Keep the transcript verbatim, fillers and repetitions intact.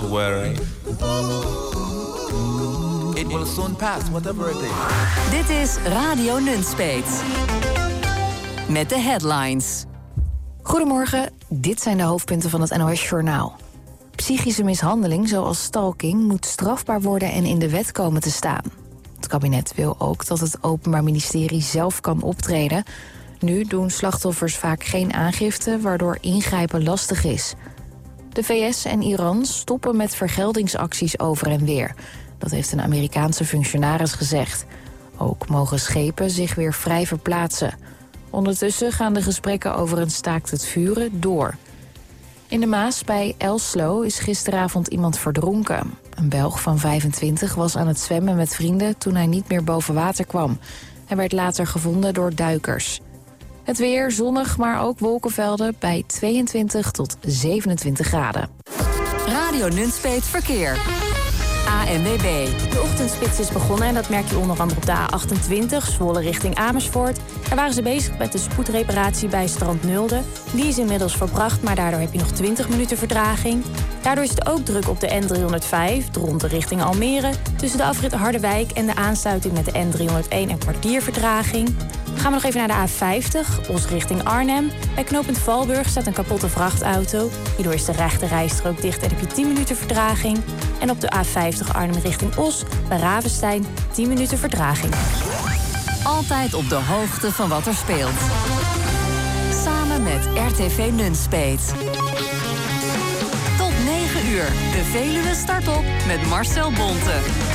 Don't worry. It will soon pass, whatever it is. Dit is Radio Nunspeet. Met de headlines. Goedemorgen, dit zijn de hoofdpunten van het N O S-journaal. Psychische mishandeling, zoals stalking, moet strafbaar worden en in de wet komen te staan. Het kabinet wil ook dat het Openbaar Ministerie zelf kan optreden. Nu doen slachtoffers vaak geen aangifte, waardoor ingrijpen lastig is. De V S en Iran stoppen met vergeldingsacties over en weer. Dat heeft een Amerikaanse functionaris gezegd. Ook mogen schepen zich weer vrij verplaatsen. Ondertussen gaan de gesprekken over een staakt het vuren door. In de Maas bij Elslo is gisteravond iemand verdronken. Een Belg van vijfentwintig was aan het zwemmen met vrienden toen hij niet meer boven water kwam. Hij werd later gevonden door duikers. Het weer zonnig, maar ook wolkenvelden bij tweeëntwintig tot zevenentwintig graden. Radio Nunspeet Verkeer. A N W B. De ochtendspits is begonnen en dat merk je onder andere op de A achtentwintig, Zwolle richting Amersfoort. Daar waren ze bezig met de spoedreparatie bij Strand Nulde. Die is inmiddels verbracht, maar daardoor heb je nog twintig minuten vertraging. Daardoor is het ook druk op de N driehonderdvijf, Dronten richting Almere. Tussen de afrit Harderwijk en de aansluiting met de N driehonderdéén een kwartier vertraging. Dan gaan we nog even naar de A vijftig, Os richting Arnhem. Bij knooppunt Valburg staat een kapotte vrachtauto. Hierdoor is de rechte rijstrook dicht en heb je tien minuten vertraging. En op de A vijftig Arnhem richting Os, bij Ravenstein, tien minuten vertraging. Altijd op de hoogte van wat er speelt. Samen met R T V Nunspeet. Tot negen uur, de Veluwe start op met Marcel Bonte.